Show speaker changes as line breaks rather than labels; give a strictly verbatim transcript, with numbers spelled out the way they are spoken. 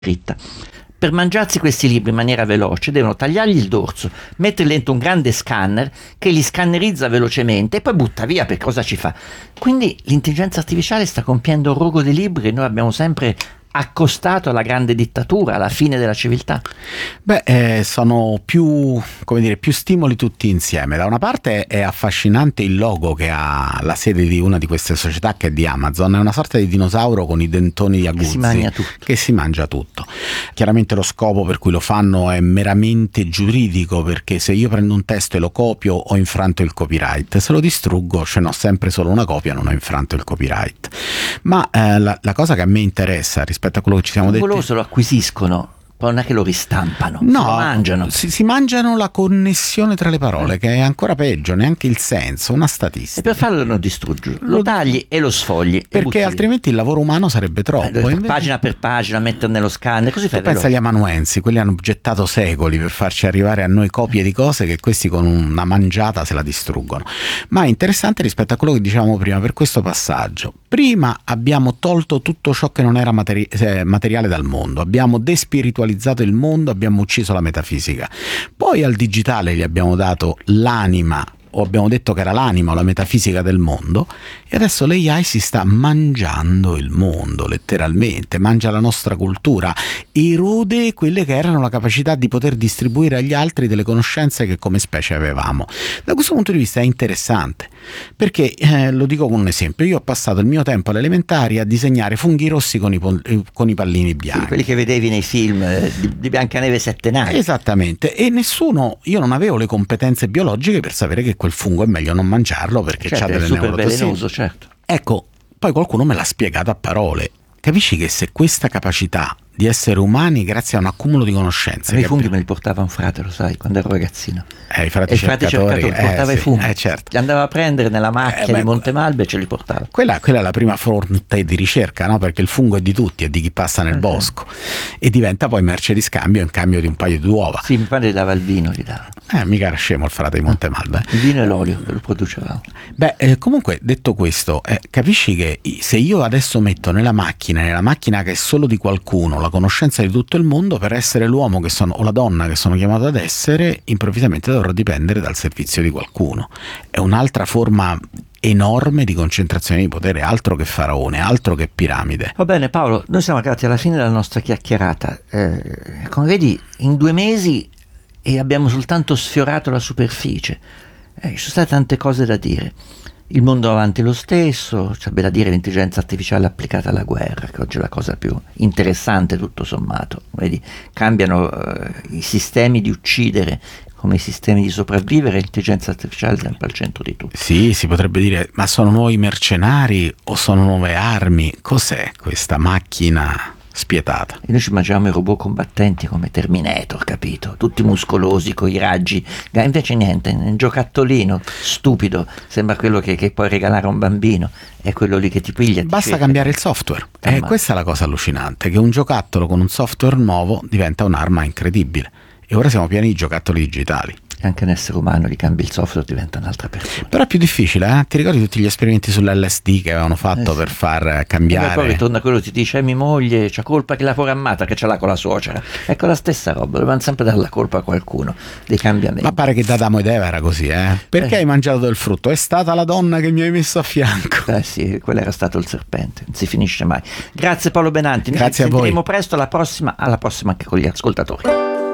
scritta. Per mangiarsi questi libri in maniera veloce devono tagliargli il dorso, metterli dentro un grande scanner che li scannerizza velocemente e poi butta via. Per cosa ci fa? Quindi l'intelligenza artificiale sta compiendo un rogo di libri che noi abbiamo sempre accostato alla grande dittatura, alla fine della civiltà.
Beh, eh, sono più, come dire, più stimoli tutti insieme. Da una parte è affascinante il logo che ha la sede di una di queste società, che è di Amazon, è una sorta di dinosauro con i dentoni di aguzzi
che si mangia tutto.
che si mangia tutto. Chiaramente lo scopo per cui lo fanno è meramente giuridico, perché se io prendo un testo e lo copio ho infranto il copyright, se lo distruggo ce n'ho sempre solo una copia, non ho infranto il copyright. Ma eh, la, la cosa che a me interessa rispetto a quello che ci siamo detti,
loro se lo acquisiscono, poi non è che lo ristampano,
no,
se lo mangiano.
Si, si mangiano la connessione tra le parole, che è ancora peggio, neanche il senso, una statistica.
E per farlo non distruggi, lo tagli e lo sfogli,
perché altrimenti il lavoro umano sarebbe troppo.
Eh, invece... Pagina per pagina, mettere nello scanner, così fai.
Pensa agli amanuensi, quelli hanno gettato secoli per farci arrivare a noi copie di cose che questi con una mangiata se la distruggono. Ma è interessante rispetto a quello che dicevamo prima, per questo passaggio. Prima abbiamo tolto tutto ciò che non era materi- eh, materiale dal mondo, abbiamo despiritualizzato il mondo, abbiamo ucciso la metafisica. Poi al digitale gli abbiamo dato l'anima, o abbiamo detto che era l'anima o la metafisica del mondo, e adesso l'A I si sta mangiando il mondo, letteralmente, mangia la nostra cultura, erode quelle che erano la capacità di poter distribuire agli altri delle conoscenze che come specie avevamo. Da questo punto di vista è interessante, perché eh, lo dico con un esempio: io ho passato il mio tempo alle elementari a disegnare funghi rossi con i, pol- con i pallini bianchi.
Sì, quelli che vedevi nei film eh, di, di Biancaneve e Sette Nani.
Esattamente, e nessuno, io non avevo le competenze biologiche per sapere che quel fungo è meglio non mangiarlo perché
certo,
c'ha delle
è super
neurotossine.
velenoso, certo.
Ecco, poi qualcuno me l'ha spiegato a parole. Capisci che se questa capacità di essere umani, grazie a un accumulo di conoscenze,
i funghi me li portava un frate, lo sai, quando ero ragazzino.
Eh, i frati
e il frate
cercatori,
cercatore portava
eh,
i funghi,
sì, eh, certo.
li andava a prendere nella macchia
eh, beh,
di Montemalbe e ce li portava.
Quella, quella è la prima fonte di ricerca, no? Perché il fungo è di tutti, è di chi passa nel uh-huh. bosco, e diventa poi merce di scambio in cambio di un paio di uova.
Sì, mi pare gli dava il vino, gli dava.
Eh, mica era scemo il frate di Montemalbe.
Il vino e l'olio che lo producevamo.
Beh, eh, comunque, detto questo, eh, capisci che se io adesso metto nella macchina, nella macchina che è solo di qualcuno, la conoscenza di tutto il mondo, per essere l'uomo che sono, o la donna che sono chiamato ad essere, improvvisamente dovrò dipendere dal servizio di qualcuno. È un'altra forma enorme di concentrazione di potere, altro che faraone, altro che piramide.
Va bene Paolo, noi siamo arrivati alla fine della nostra chiacchierata. Eh, come vedi, in due mesi e abbiamo soltanto sfiorato la superficie. Eh, ci sono state tante cose da dire. Il mondo va avanti lo stesso, c'è da dire l'intelligenza artificiale applicata alla guerra, che oggi è la cosa più interessante tutto sommato. Vedi, cambiano eh, i sistemi di uccidere come i sistemi di sopravvivere, l'intelligenza artificiale è sempre al centro di tutto.
Sì, si potrebbe dire, ma sono nuovi mercenari o sono nuove armi? Cos'è questa macchina spietata?
E noi ci immaginiamo i robot combattenti come Terminator, capito? Tutti muscolosi, con i raggi, invece niente, un giocattolino stupido, sembra quello che, che puoi regalare a un bambino, è quello lì che ti piglia.
Basta cambiare il software, e eh, questa è la cosa allucinante, che un giocattolo con un software nuovo diventa un'arma incredibile, e ora siamo pieni di giocattoli digitali.
Anche un essere umano, gli cambi il software, diventa un'altra persona.
Però è più difficile, eh? Ti ricordi tutti gli esperimenti sull'L S D che avevano fatto eh sì. per far cambiare?
E poi ritorna quello che ti dice, eh, mia moglie c'ha colpa che l'ha programmata, che ce l'ha con la suocera. Ecco la stessa roba, dobbiamo sempre dare la colpa a qualcuno dei cambiamenti.
Ma pare che da Adamo ed Eva era così, eh? Perché eh. hai mangiato del frutto? È stata la donna che mi hai messo a fianco.
Eh sì, quello era stato il serpente, non si finisce mai. Grazie Paolo Benanti,
grazie
ci
a voi.
Ci sentiremo presto, alla prossima, alla prossima anche con gli ascoltatori.